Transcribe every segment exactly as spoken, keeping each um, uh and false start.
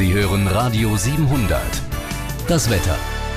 Sie hören Radio siebenhundert. Das Wetter.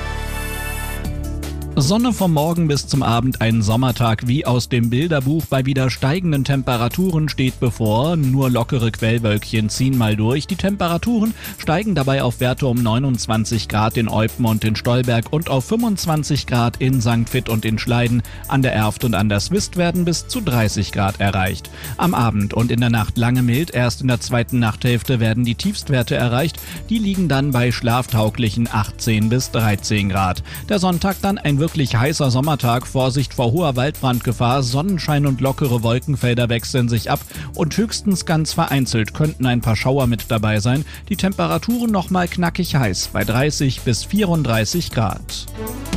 Sonne vom Morgen bis zum Abend, ein Sommertag wie aus dem Bilderbuch. Bei wieder steigenden Temperaturen steht bevor. Nur lockere Quellwölkchen ziehen mal durch. Die Temperaturen steigen dabei auf Werte um neunundzwanzig Grad in Eupen und in Stolberg und auf fünfundzwanzig Grad in Sankt Vith und in Schleiden. An der Erft und an der Swist werden bis zu dreißig Grad erreicht. Am Abend und in der Nacht lange mild. Erst in der zweiten Nachthälfte werden die Tiefstwerte erreicht. Die liegen dann bei schlaftauglichen achtzehn bis dreizehn Grad. Der Sonntag dann ein wirklich heißer Sommertag, Vorsicht vor hoher Waldbrandgefahr, Sonnenschein und lockere Wolkenfelder wechseln sich ab und höchstens ganz vereinzelt könnten ein paar Schauer mit dabei sein. Die Temperaturen nochmal knackig heiß, bei dreißig bis vierunddreißig Grad.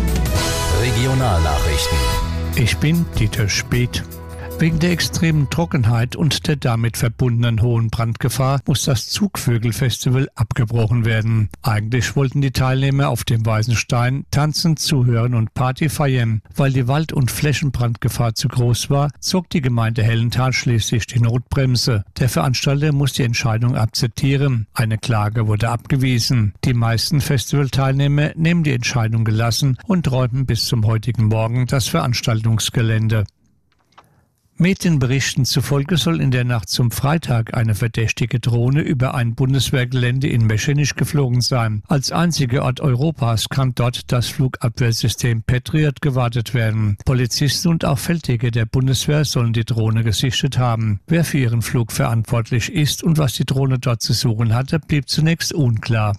Regionalnachrichten. Ich bin Dieter Speth. Wegen der extremen Trockenheit und der damit verbundenen hohen Brandgefahr muss das Zugvögel-Festival abgebrochen werden. Eigentlich wollten die Teilnehmer auf dem Weißen Stein tanzen, zuhören und Party feiern. Weil die Wald- und Flächenbrandgefahr zu groß war, zog die Gemeinde Hellenthal schließlich die Notbremse. Der Veranstalter muss die Entscheidung akzeptieren. Eine Klage wurde abgewiesen. Die meisten Festivalteilnehmer nehmen die Entscheidung gelassen und räumen bis zum heutigen Morgen das Veranstaltungsgelände. Medienberichten zufolge soll in der Nacht zum Freitag eine verdächtige Drohne über ein Bundeswehrgelände in Meschenich geflogen sein. Als einziger Ort Europas kann dort das Flugabwehrsystem Patriot gewartet werden. Polizisten und auch Feldjäger der Bundeswehr sollen die Drohne gesichtet haben. Wer für ihren Flug verantwortlich ist und was die Drohne dort zu suchen hatte, blieb zunächst unklar.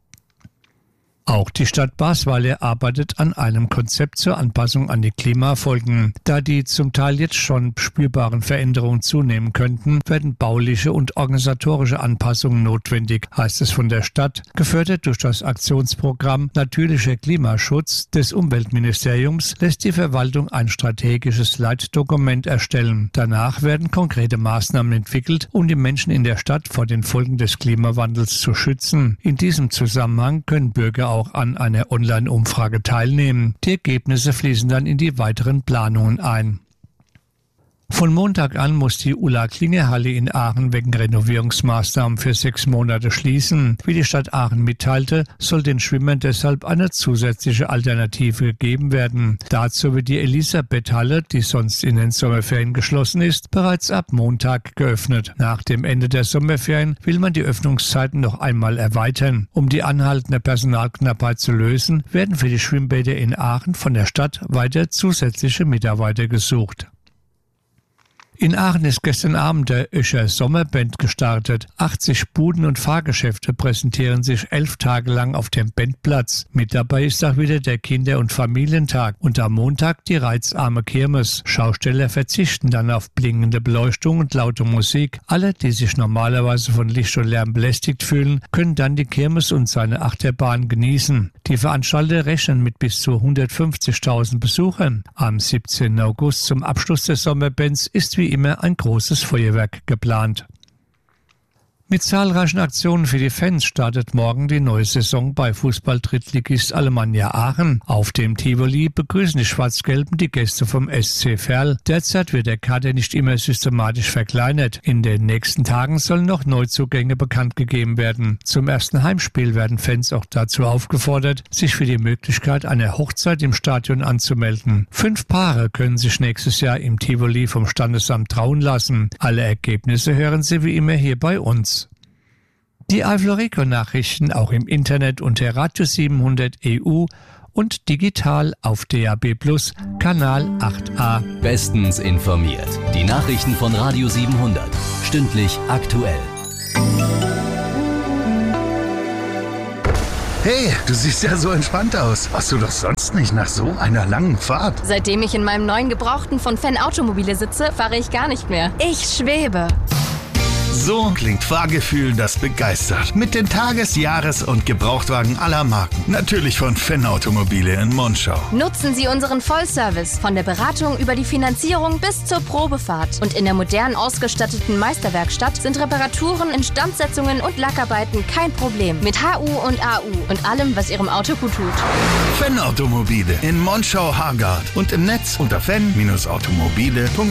Auch die Stadt Basweiler arbeitet an einem Konzept zur Anpassung an die Klimafolgen. Da die zum Teil jetzt schon spürbaren Veränderungen zunehmen könnten, werden bauliche und organisatorische Anpassungen notwendig, heißt es von der Stadt, gefördert durch das Aktionsprogramm Natürlicher Klimaschutz des Umweltministeriums, lässt die Verwaltung ein strategisches Leitdokument erstellen. Danach werden konkrete Maßnahmen entwickelt, um die Menschen in der Stadt vor den Folgen des Klimawandels zu schützen. In diesem Zusammenhang können Bürger auch auch an einer Online-Umfrage teilnehmen. Die Ergebnisse fließen dann in die weiteren Planungen ein. Von Montag an muss die Ulla-Klinger-Halle in Aachen wegen Renovierungsmaßnahmen für sechs Monate schließen. Wie die Stadt Aachen mitteilte, soll den Schwimmern deshalb eine zusätzliche Alternative gegeben werden. Dazu wird die Elisabeth-Halle, die sonst in den Sommerferien geschlossen ist, bereits ab Montag geöffnet. Nach dem Ende der Sommerferien will man die Öffnungszeiten noch einmal erweitern. Um die anhaltende Personalknappheit zu lösen, werden für die Schwimmbäder in Aachen von der Stadt weiter zusätzliche Mitarbeiter gesucht. In Aachen ist gestern Abend der Öscher Sommerband gestartet. achtzig Buden und Fahrgeschäfte präsentieren sich elf Tage lang auf dem Bandplatz. Mit dabei ist auch wieder der Kinder- und Familientag und am Montag die reizarme Kirmes. Schausteller verzichten dann auf blingende Beleuchtung und laute Musik. Alle, die sich normalerweise von Licht und Lärm belästigt fühlen, können dann die Kirmes und seine Achterbahn genießen. Die Veranstalter rechnen mit bis zu hundertfünfzigtausend Besuchern. Am siebzehnten August zum Abschluss des Sommerbands ist wie immer ein großes Feuerwerk geplant. Mit zahlreichen Aktionen für die Fans startet morgen die neue Saison bei Fußball-Drittligist Alemannia Aachen. Auf dem Tivoli begrüßen die Schwarz-Gelben die Gäste vom S C Verl. Derzeit wird der Kader nicht immer systematisch verkleinert. In den nächsten Tagen sollen noch Neuzugänge bekannt gegeben werden. Zum ersten Heimspiel werden Fans auch dazu aufgefordert, sich für die Möglichkeit einer Hochzeit im Stadion anzumelden. Fünf Paare können sich nächstes Jahr im Tivoli vom Standesamt trauen lassen. Alle Ergebnisse hören Sie wie immer hier bei uns. Die Eifel-Region-Nachrichten auch im Internet unter Radio siebenhundert E U und digital auf D A B Plus, Kanal acht a. Bestens informiert. Die Nachrichten von Radio siebenhundert. Stündlich aktuell. Hey, du siehst ja so entspannt aus. Warst du doch sonst nicht nach so einer langen Fahrt? Seitdem ich in meinem neuen Gebrauchten von Fenn Automobile sitze, fahre ich gar nicht mehr. Ich schwebe. So klingt Fahrgefühl, das begeistert. Mit den Tages-, Jahres- und Gebrauchtwagen aller Marken. Natürlich von Fenn Automobile in Monschau. Nutzen Sie unseren Vollservice von der Beratung über die Finanzierung bis zur Probefahrt. Und in der modern ausgestatteten Meisterwerkstatt sind Reparaturen, Instandsetzungen und Lackarbeiten kein Problem. Mit H U und A U und allem, was Ihrem Auto gut tut. Fenn Automobile in Monschau-Hargard und im Netz unter fenn Bindestrich automobile punkt de.